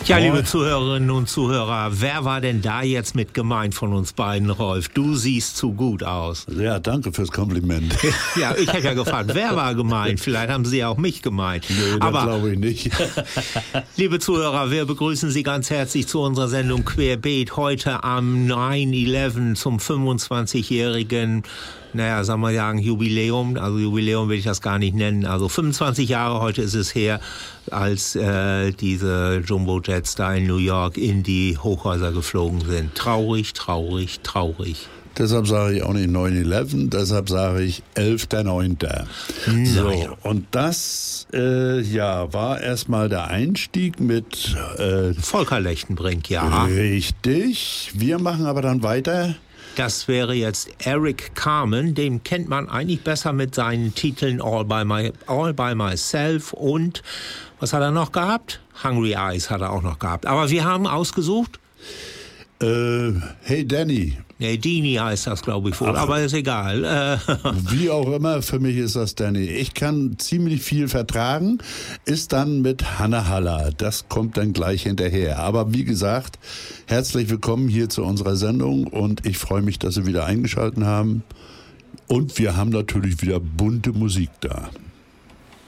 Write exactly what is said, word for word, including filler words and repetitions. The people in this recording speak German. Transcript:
Ja, liebe Zuhörerinnen und Zuhörer, wer war denn da jetzt mit gemeint von uns beiden, Rolf? Du siehst zu gut aus. Ja, danke fürs Kompliment. Ja, ich hätte ja gefragt, wer war gemeint? Vielleicht haben Sie ja auch mich gemeint. Nee, das glaube ich nicht. Liebe Zuhörer, wir begrüßen Sie ganz herzlich zu unserer Sendung Querbeet heute am nine eleven zum fünfundzwanzigjährigen, naja, sagen wir sagen, Jubiläum. Also Jubiläum will ich das gar nicht nennen. Also fünfundzwanzig Jahre heute ist es her, als äh, diese Jumbo-Jets da in New York in die Hochhäuser geflogen sind. Traurig, traurig, traurig. Deshalb sage ich auch nicht nine eleven, deshalb sage ich elfter neunter So, und das äh, ja, war erstmal der Einstieg mit äh, Volker Lechtenbrink, ja. Richtig. Wir machen aber dann weiter. Das wäre jetzt Eric Carmen, den kennt man eigentlich besser mit seinen Titeln All by, My, All by Myself und, was hat er noch gehabt? Hungry Eyes hat er auch noch gehabt. Aber wir haben ausgesucht? Äh, Hey Danny. Nee, Dini heißt das, glaube ich, wohl, aber ist egal. Wie auch immer, für mich ist das Danny. Ich kann ziemlich viel vertragen, ist dann mit Hanne Haller. Das kommt dann gleich hinterher. Aber wie gesagt, herzlich willkommen hier zu unserer Sendung und ich freue mich, dass Sie wieder eingeschaltet haben. Und wir haben natürlich wieder bunte Musik da.